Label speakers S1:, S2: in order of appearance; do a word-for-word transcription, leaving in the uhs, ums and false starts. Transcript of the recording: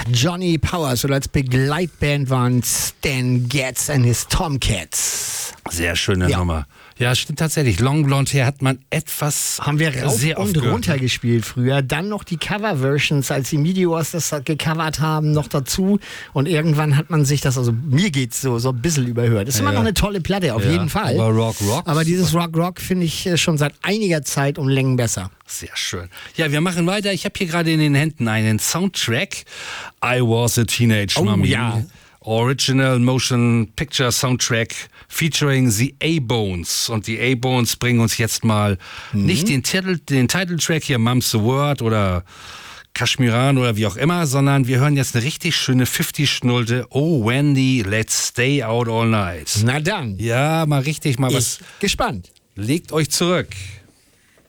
S1: Johnny Powers oder als Begleitband waren Stan Getz and his Tomcats.
S2: Sehr schöne
S1: Ja.
S2: Nummer. Ja, stimmt tatsächlich. Long Blonde Hair hat man etwas
S1: Haben wir rauf
S2: sehr oft
S1: und
S2: gehört.
S1: runter gespielt früher. Dann noch die Cover-Versions, als die Meteors das gecovert haben, noch dazu. Und irgendwann hat man sich das, also mir geht's so, so ein bisschen überhört. Ist immer
S2: Ja.
S1: noch eine tolle Platte, auf
S2: Ja,
S1: jeden Fall.
S2: aber Rock, Rock.
S1: Aber dieses Rock, Rock finde ich äh, schon seit einiger Zeit um Längen besser.
S2: Sehr schön. Ja, wir machen weiter. Ich habe hier gerade in den Händen einen Soundtrack. I Was a Teenage
S1: Oh,
S2: Mummy.
S1: ja.
S2: Original Motion Picture Soundtrack featuring the A-Bones. Und die A-Bones bringen uns jetzt mal
S1: Mhm.
S2: nicht den Titel, den Titeltrack hier, Mum's the Word oder Kashmiran oder wie auch immer, sondern wir hören jetzt eine richtig schöne fünfzig-Schnullte. Oh, Wendy, let's stay out all night.
S1: Na dann,
S2: Ja, mal richtig, mal was.
S1: ich gespannt.
S2: Legt euch zurück.